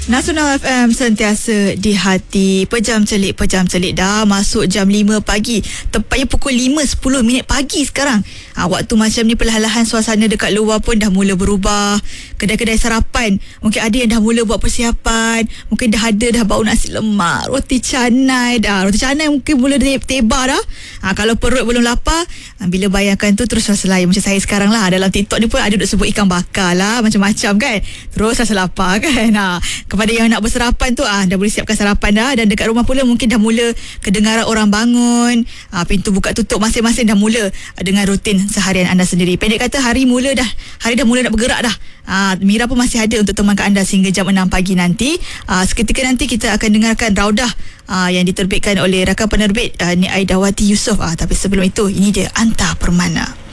Nasional FM sentiasa di hati. Pejam celik dah masuk jam 5 pagi. Tepatnya pukul 5:10 pagi sekarang. Waktu macam ni perlahan-lahan suasana dekat luar pun dah mula berubah. Kedai-kedai sarapan mungkin ada yang dah mula buat persiapan. Mungkin dah ada bau nasi lemak, roti canai dah. Roti canai mungkin mula tebar dah. Kalau perut belum lapar, bila bayangkan tu terus rasa lain. Macam saya sekarang lah, dalam TikTok ni pun ada duk sebut ikan bakar lah, macam-macam kan. Terus rasa lapar kan. Kepada yang nak bersarapan tu, dah boleh siapkan sarapan dah. Dan dekat rumah pula mungkin dah mula kedengaran orang bangun, pintu buka tutup masing-masing dah mula dengan rutin seharian anda sendiri. Pendek kata, hari dah mula nak bergerak dah. Mira pun masih ada untuk temankan anda sehingga jam 6 pagi nanti. Seketika nanti kita akan dengarkan Raudah yang diterbitkan oleh rakan penerbit Nik Aidawati Yusof. Tapi sebelum itu, ini dia Anta Permana.